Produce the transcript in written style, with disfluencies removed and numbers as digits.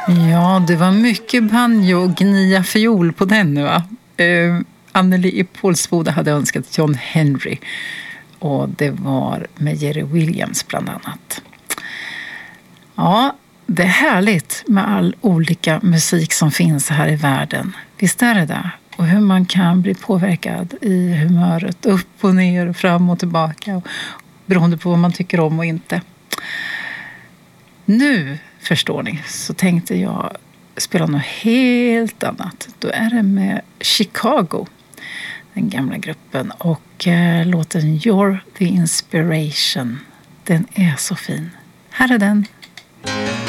Ja, det var mycket banjo och gnia fiol på den nu, va? Anneli i Pålsboda hade önskat John Henry. Och det var med Jerry Williams bland annat. Ja, det är härligt med all olika musik som finns här i världen. Visst är det där? Och hur man kan bli påverkad i humöret upp och ner och fram och tillbaka. Beroende på vad man tycker om och inte. Nu, förstår ni, så tänkte jag spela något helt annat. Då är det med Chicago, den gamla gruppen. Och låten You're the Inspiration. Den är så fin. Här är den.